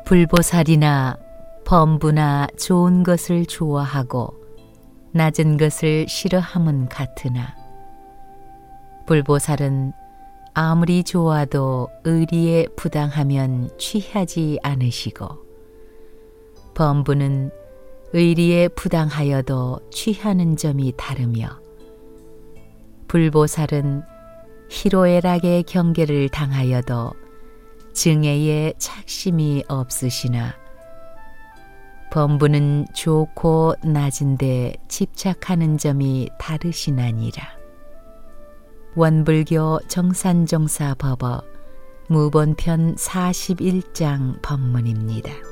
불보살이나 범부나 좋은 것을 좋아하고 낮은 것을 싫어함은 같으나 불보살은 아무리 좋아도 의리에 부당하면 취하지 않으시고 범부는 의리에 부당하여도 취하는 점이 다르며 불보살은 희로애락의 경계를 당하여도 증애에 착심이 없으시나 범부는 좋고 낮은데 집착하는 점이 다르시나니라. 원불교 정산정사법어 무본편 41장 법문입니다.